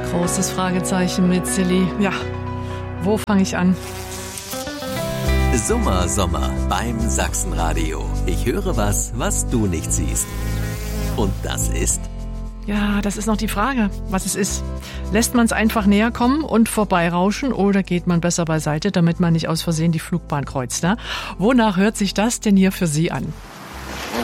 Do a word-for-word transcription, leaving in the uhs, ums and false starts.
Großes Fragezeichen mit Silly. Ja, wo fange ich an? Summer Sommer beim Sachsenradio. Ich höre was, was du nicht siehst. Und das ist? Ja, das ist noch die Frage, was es ist. Lässt man es einfach näher kommen und vorbeirauschen oder geht man besser beiseite, damit man nicht aus Versehen die Flugbahn kreuzt? Ne? Wonach hört sich das denn hier für Sie an?